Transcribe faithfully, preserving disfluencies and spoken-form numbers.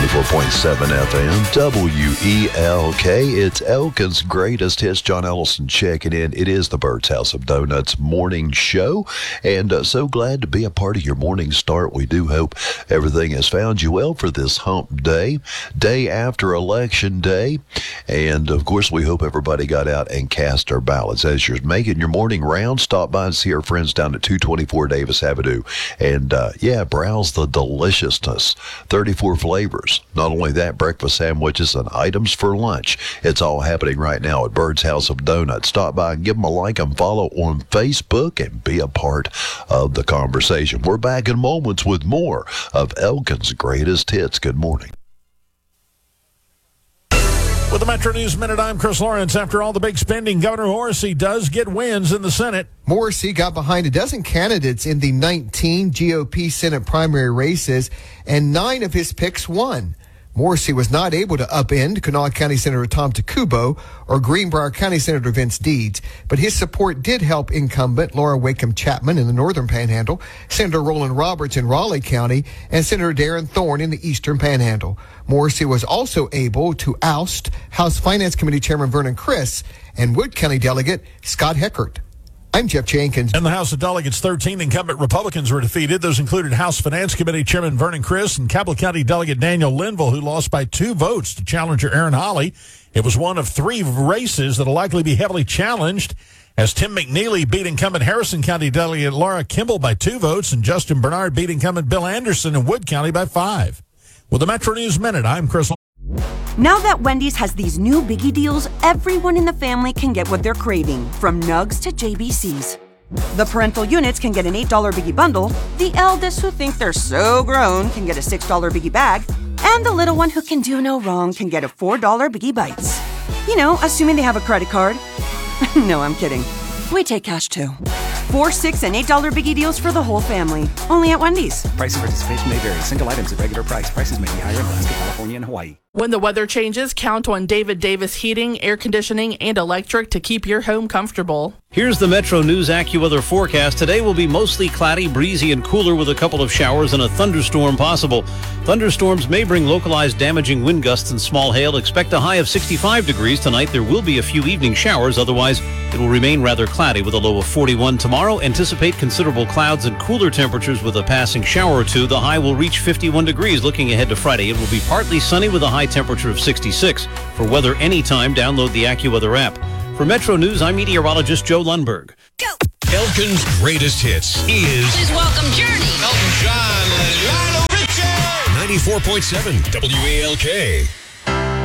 ninety-four point seven F M, W E L K. It's Elkin's Greatest Hits. John Ellison checking in. It is the Bird's House of Donuts morning show, and uh, so glad to be a part of your morning start. We do hope everything has found you well for this hump day, day after Election Day, and of course we hope everybody got out and cast their ballots. As you're making your morning round, stop by and see our friends down at two twenty-four Davis Avenue, and uh, yeah, browse the deliciousness. thirty-four flavors. Not only that, breakfast sandwiches and items for lunch. It's all happening right now at Bird's House of Donuts. Stop by and give them a like and follow on Facebook and be a part of the conversation. We're back in moments with more of Elkin's Greatest Hits. Good morning. With the Metro News Minute, I'm Chris Lawrence. After all the big spending, Governor Morrisey does get wins in the Senate. Morrisey got behind a dozen candidates in the nineteen G O P Senate primary races, and nine of his picks won. Morrisey was not able to upend Kanawha County Senator Tom Takubo or Greenbrier County Senator Vince Deeds, but his support did help incumbent Laura Wakeham Chapman in the Northern Panhandle, Senator Roland Roberts in Raleigh County, and Senator Darren Thorne in the Eastern Panhandle. Morrisey was also able to oust House Finance Committee Chairman Vernon Criss and Wood County Delegate Scott Heckert. I'm Jeff Jenkins. In the House of Delegates, thirteen incumbent Republicans were defeated. Those included House Finance Committee Chairman Vernon Criss and Cabell County Delegate Daniel Linville, who lost by two votes to challenger Aaron Hawley. It was one of three races that will likely be heavily challenged, as Tim McNeely beat incumbent Harrison County Delegate Laura Kimball by two votes, and Justin Bernard beat incumbent Bill Anderson in Wood County by five. With the Metro News Minute, I'm Chris. Now that Wendy's has these new biggie deals, everyone in the family can get what they're craving, from nugs to J B Cs. The parental units can get an eight dollar biggie bundle, the eldest who think they're so grown can get a six dollar biggie bag, and the little one who can do no wrong can get a four dollar biggie bites. You know, assuming they have a credit card. No, I'm kidding. We take cash too. Four, six, and eight dollar biggie deals for the whole family. Only at Wendy's. Price and participation may vary. Single items at regular price. Prices may be higher in Alaska, California, and Hawaii. When the weather changes, count on David Davis Heating, Air Conditioning, and Electric to keep your home comfortable. Here's the Metro News AccuWeather forecast. Today will be mostly cloudy, breezy, and cooler with a couple of showers and a thunderstorm possible. Thunderstorms may bring localized damaging wind gusts and small hail. Expect a high of sixty-five degrees tonight. There will be a few evening showers. Otherwise, it will remain rather cloudy with a low of forty-one tomorrow. Anticipate considerable clouds and cooler temperatures with a passing shower or two. The high will reach fifty-one degrees. Looking ahead to Friday, it will be partly sunny with a high temperature of sixty-six. For weather anytime, download the AccuWeather app. For Metro News, I'm meteorologist Joe Lundberg. Go! Elkin's Greatest Hits is... Please welcome Journey. Elton John, Lionel Richie! ninety-four point seven W E L K.